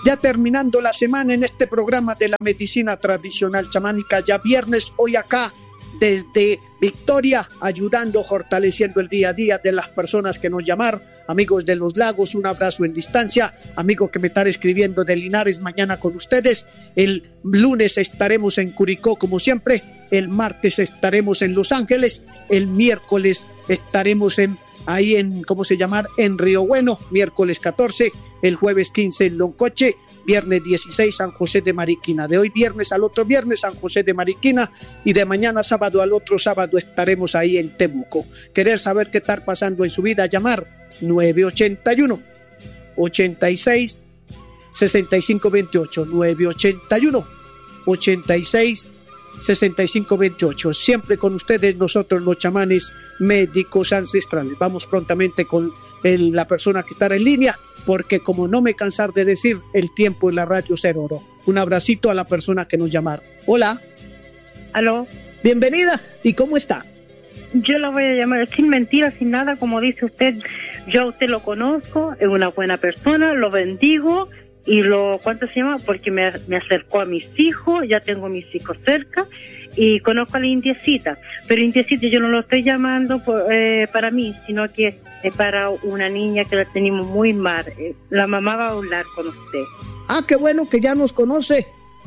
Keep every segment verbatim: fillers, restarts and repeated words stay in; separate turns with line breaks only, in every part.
Ya terminando la semana en este programa de la medicina tradicional chamánica, ya viernes, hoy acá desde Victoria, ayudando, fortaleciendo el día a día de las personas que nos llamaron. Amigos de Los Lagos, un abrazo en distancia. Amigo que me está escribiendo de Linares, mañana con ustedes. El lunes estaremos en Curicó como siempre. El martes estaremos en Los Ángeles. El miércoles estaremos en ahí en, ¿cómo se llama? En Río Bueno, miércoles catorce. El jueves quince en Loncoche. Viernes dieciséis, San José de Mariquina. De hoy viernes al otro viernes, San José de Mariquina. Y de mañana sábado al otro sábado estaremos ahí en Temuco. ¿Querer saber qué está pasando en su vida? Llamar nueve ochenta y uno, ochenta y seis, sesenta y cinco veintiocho. nueve ochenta y uno, ochenta y seis, sesenta y cinco veintiocho. Siempre con ustedes, nosotros los chamanes médicos ancestrales. Vamos prontamente con el, la persona que está en línea, porque como no me cansar de decir, el tiempo en la radio es oro. Un abracito a la persona que nos llamaron. Hola.
Aló.
Bienvenida. ¿Y cómo está?
Yo la voy a llamar sin mentiras, sin nada, como dice usted. Yo a usted lo conozco, es una buena persona, lo bendigo y lo, ¿cuánto se llama? Porque me, me acercó a mis hijos, ya tengo mis hijos cerca y conozco a la indiecita. Pero indiecita yo no lo estoy llamando por, eh, para mí, sino que es para una niña que la tenemos muy mal. La mamá va a hablar con usted.
Ah, qué bueno que ya nos conoce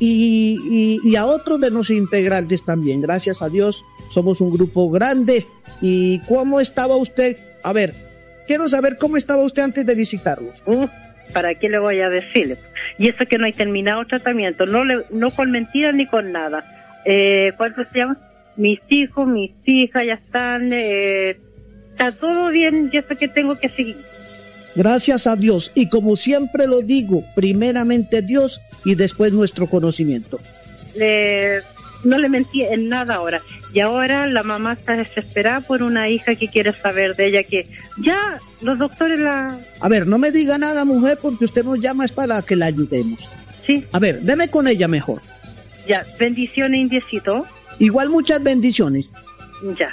y, y, y a otros de los integrantes también. Gracias a Dios, somos un grupo grande. ¿Y cómo estaba usted? A ver, quiero saber cómo estaba usted antes de visitarlos.
Uh, ¿Para qué le voy a decirle? Y eso que no hay terminado tratamiento, no, le, no con mentiras ni con nada. Eh, ¿Cuánto se llama? Mis hijos, mis hijas ya están... Eh, está todo bien, yo sé que tengo que seguir.
Gracias a Dios, y como siempre lo digo, primeramente Dios y después nuestro conocimiento.
Le, no le mentí en nada ahora. Y ahora la mamá está desesperada por una hija que quiere saber de ella, que ya los doctores la...
A ver, no me diga nada, mujer, porque usted nos llama es para que la ayudemos.
Sí.
A ver, deme con ella mejor.
Ya, bendiciones, indiecito.
Igual muchas bendiciones.
Ya.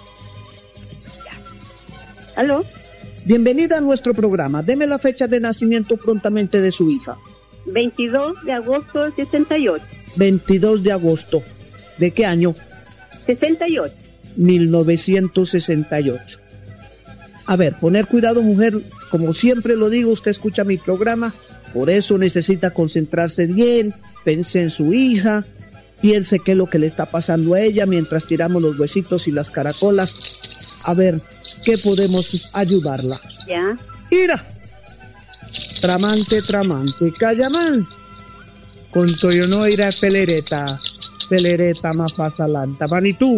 ¿Aló?
Bienvenida a nuestro programa. Deme la fecha de nacimiento prontamente de su hija.
veintidós de agosto del sesenta y ocho.
veintidós de agosto. ¿De qué año?
sesenta y ocho.
mil novecientos sesenta y ocho. A ver, poner cuidado, mujer. Como siempre lo digo, usted escucha mi programa. Por eso necesita concentrarse bien. Pense en su hija. Piense qué es lo que le está pasando a ella mientras tiramos los huesitos y las caracolas. A ver, ¿qué podemos ayudarla?
Ya.
Mira. Tramante, tramante, cayamán. Con yo no irá pelereta. Pelereta más pasalanta. Manitú.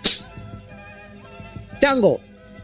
Chango.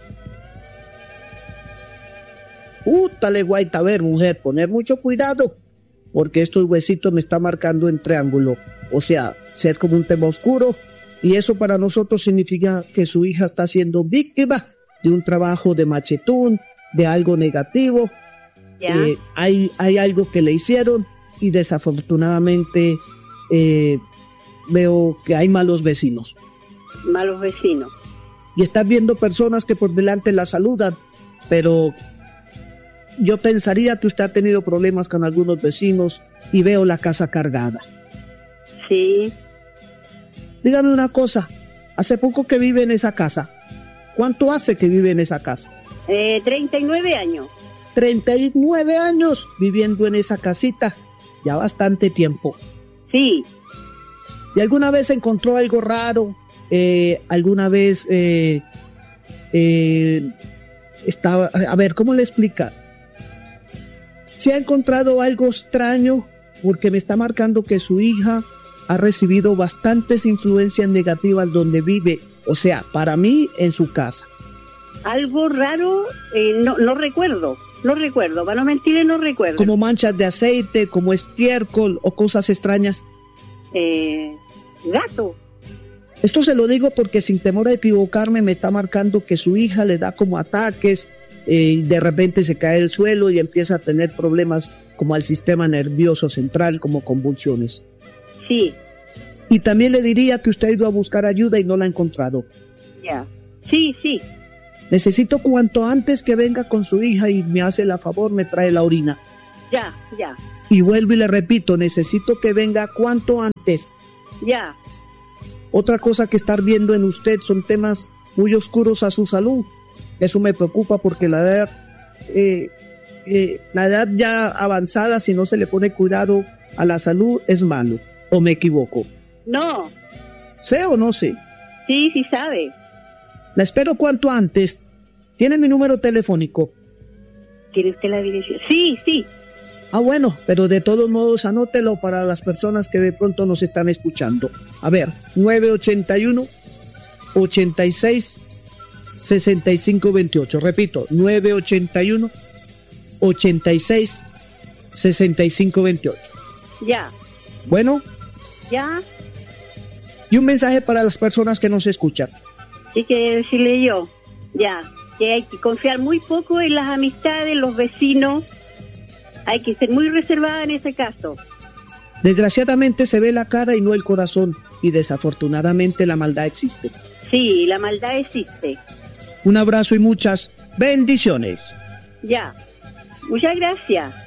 Útale, guaita, a ver, mujer, poner mucho cuidado. Porque estos huesitos me están marcando en triángulo. O sea, ser como un tema oscuro. Y eso para nosotros significa que su hija está siendo víctima de un trabajo de machetún, de algo negativo.
¿Ya?
Eh, hay, hay algo que le hicieron y desafortunadamente eh, veo que hay malos vecinos.
Malos vecinos.
Y estás viendo personas que por delante la saludan, pero yo pensaría que usted ha tenido problemas con algunos vecinos y veo la casa cargada.
Sí.
Dígame una cosa, hace poco que vive en esa casa. ¿Cuánto hace que vive en esa casa?
Eh, treinta y nueve años.
treinta y nueve años viviendo en esa casita, ya bastante tiempo.
Sí.
¿Y alguna vez encontró algo raro? Eh, ¿Alguna vez eh, eh, estaba... A ver, ¿cómo le explica? ¿Se ha encontrado algo extraño? Porque me está marcando que su hija ha recibido bastantes influencias negativas donde vive. O sea, para mí, en su casa.
Algo raro, eh, no, no recuerdo, no recuerdo, para no mentir, no recuerdo.
Como manchas de aceite, como estiércol o cosas extrañas.
Eh, gato.
Esto se lo digo porque sin temor a equivocarme me está marcando que su hija le da como ataques eh, y de repente se cae al suelo y empieza a tener problemas como al sistema nervioso central, como convulsiones.
Sí.
Y también le diría que usted ha ido a buscar ayuda y no la ha encontrado.
Ya. Sí, sí.
Necesito cuanto antes que venga con su hija y me hace la favor, me trae la orina.
Ya, ya.
Y vuelvo y le repito, necesito que venga cuanto antes.
Ya.
Otra cosa que estar viendo en usted son temas muy oscuros a su salud. Eso me preocupa porque la edad, eh, eh, la edad ya avanzada, si no se le pone cuidado a la salud, es malo. ¿O me equivoco?
No.
¿Sé o no sé?
Sí, sí sabe.
La espero cuanto antes. ¿Tiene mi número telefónico?
¿Quiere usted la dirección? Sí, sí.
Ah, bueno, pero de todos modos anótelo para las personas que de pronto nos están escuchando. A ver, nueve ochenta y uno, ochenta y seis, sesenta y cinco veintiocho. Repito, nueve ochenta y uno, ochenta y seis, sesenta y cinco veintiocho.
Ya.
Bueno.
Ya.
Y un mensaje para las personas que nos escuchan.
¿Qué quiere decirle yo? Ya. Que hay que confiar muy poco en las amistades, los vecinos. Hay que ser muy reservada en ese caso.
Desgraciadamente se ve la cara y no el corazón. Y desafortunadamente la maldad existe.
Sí, la maldad existe.
Un abrazo y muchas bendiciones.
Ya. Muchas gracias.